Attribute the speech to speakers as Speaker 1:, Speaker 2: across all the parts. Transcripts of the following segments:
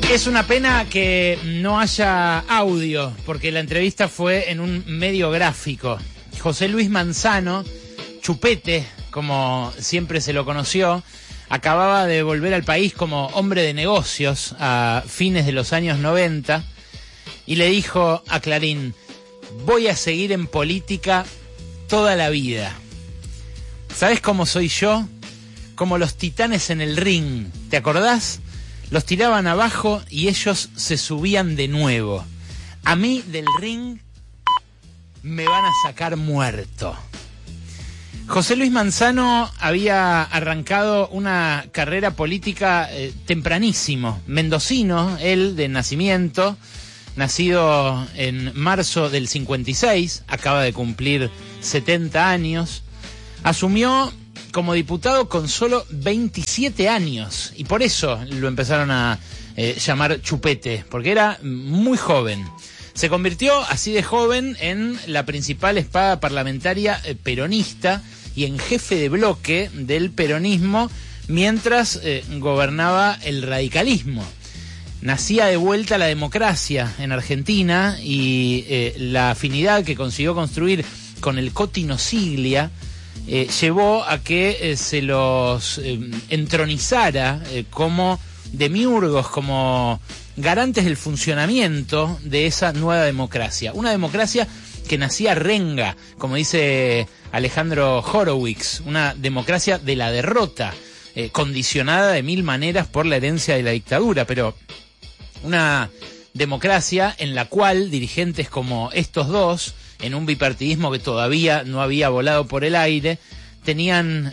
Speaker 1: Es una pena que no haya audio, porque la entrevista fue en un medio gráfico. José Luis Manzano, Chupete, como siempre se lo conoció, acababa de volver al país como hombre de negocios a fines de los años 90 y le dijo a Clarín: voy a seguir en política toda la vida. ¿Sabes cómo soy yo? Como los titanes en el ring, ¿te acordás? Los tiraban abajo y ellos se subían de nuevo. A mí del ring me van a sacar muerto. José Luis Manzano había arrancado una carrera política tempranísimo. Mendocino, él de nacimiento, nacido en marzo del 56, acaba de cumplir 70 años, asumió como diputado con solo 27 años, y por eso lo empezaron a llamar Chupete, porque era muy joven. Se convirtió así de joven en la principal espada parlamentaria peronista y en jefe de bloque del peronismo mientras gobernaba el radicalismo. Nacía de vuelta la democracia en Argentina y la afinidad que consiguió construir con el Cotino Siglia llevó a que se los entronizara como demiurgos, como garantes del funcionamiento de esa nueva democracia. Una democracia que nacía renga, como dice Alejandro Horowitz, una democracia de la derrota, condicionada de mil maneras por la herencia de la dictadura, pero una democracia en la cual dirigentes como estos dos, en un bipartidismo que todavía no había volado por el aire, tenían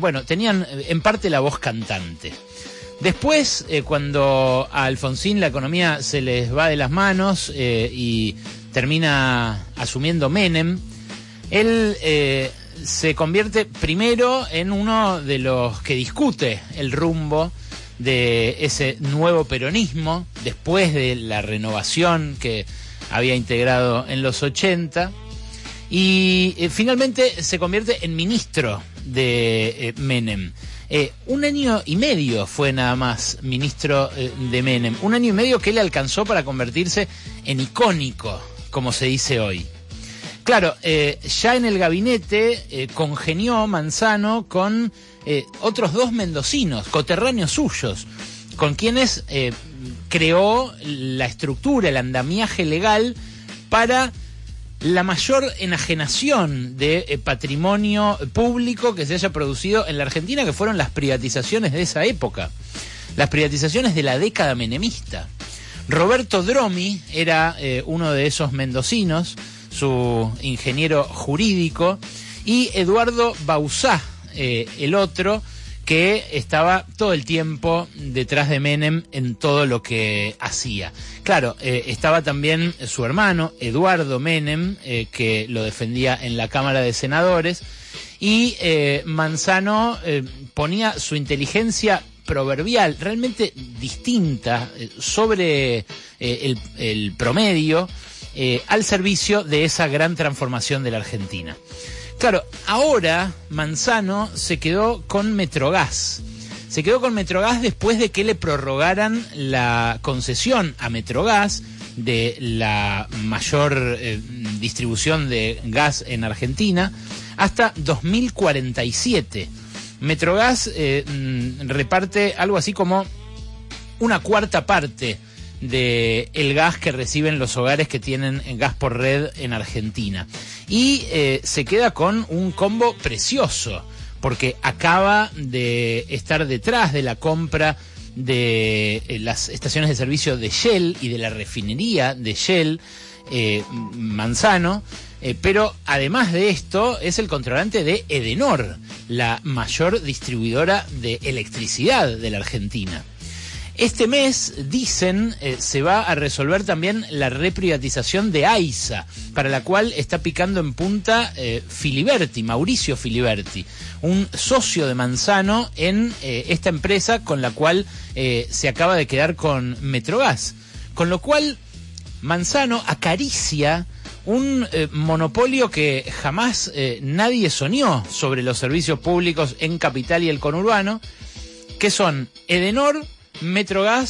Speaker 1: en parte la voz cantante. Después, cuando a Alfonsín la economía se les va de las manos y termina asumiendo Menem, él se convierte primero en uno de los que discute el rumbo de ese nuevo peronismo, después de la renovación que había integrado en los 80, y finalmente se convierte en ministro de Menem. 1 año y medio fue nada más ministro de Menem, 1 año y medio que él alcanzó para convertirse en icónico, como se dice hoy. Claro, ya en el gabinete congenió Manzano con otros 2 mendocinos, coterráneos suyos, con quienes creó la estructura, el andamiaje legal para la mayor enajenación de patrimonio público que se haya producido en la Argentina, que fueron las privatizaciones de esa época, las privatizaciones de la década menemista. Roberto Dromi era uno de esos mendocinos, su ingeniero jurídico, y Eduardo Bauzá, el otro, que estaba todo el tiempo detrás de Menem en todo lo que hacía. Claro, estaba también su hermano, Eduardo Menem, que lo defendía en la Cámara de Senadores, y Manzano ponía su inteligencia proverbial, realmente distinta, sobre el promedio, al servicio de esa gran transformación de la Argentina. Claro, ahora Manzano se quedó con Metrogas. Se quedó con Metrogas después de que le prorrogaran la concesión a Metrogas de la mayor distribución de gas en Argentina hasta 2047. Metrogas reparte algo así como 1/4 parte de el gas que reciben los hogares que tienen gas por red en Argentina. Y se queda con un combo precioso, porque acaba de estar detrás de la compra de las estaciones de servicio de Shell y de la refinería de Shell, Manzano, pero además de esto es el controlante de Edenor, la mayor distribuidora de electricidad de la Argentina. Este mes, dicen, se va a resolver también la reprivatización de AISA, para la cual está picando en punta Filiberti, Mauricio Filiberti, un socio de Manzano en esta empresa con la cual se acaba de quedar con Metrogas. Con lo cual, Manzano acaricia un monopolio que jamás nadie soñó sobre los servicios públicos en Capital y el conurbano, que son Edenor, Metrogas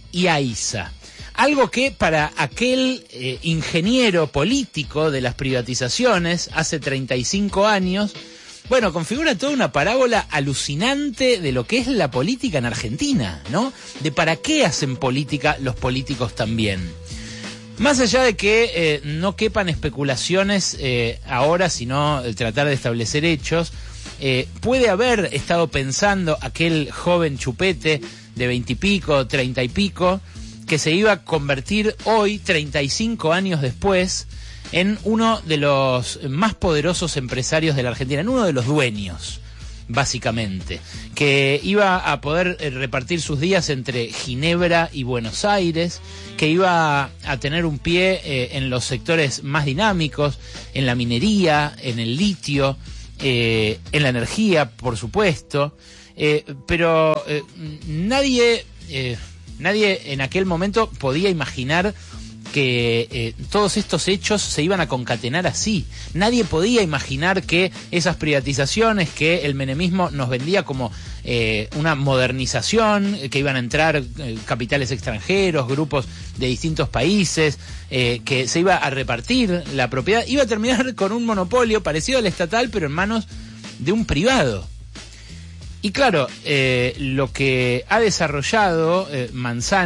Speaker 1: y AISA. Algo que para aquel ingeniero político de las privatizaciones hace 35 años, bueno, configura toda una parábola alucinante de lo que es la política en Argentina, ¿no? De para qué hacen política los políticos también. Más allá de que no quepan especulaciones ahora, sino tratar de establecer hechos, puede haber estado pensando aquel joven chupete de 20 y pico, 30 y pico, que se iba a convertir hoy, 35 años después, en uno de los más poderosos empresarios de la Argentina, en uno de los dueños, básicamente, que iba a poder repartir sus días entre Ginebra y Buenos Aires, que iba a tener un pie en los sectores más dinámicos, en la minería, en el litio, en la energía, por supuesto, pero nadie en aquel momento podía imaginar que todos estos hechos se iban a concatenar así. Nadie podía imaginar que esas privatizaciones que el menemismo nos vendía como una modernización, que iban a entrar capitales extranjeros, grupos de distintos países, que se iba a repartir la propiedad, iba a terminar con un monopolio parecido al estatal, pero en manos de un privado. Y claro, lo que ha desarrollado Manzano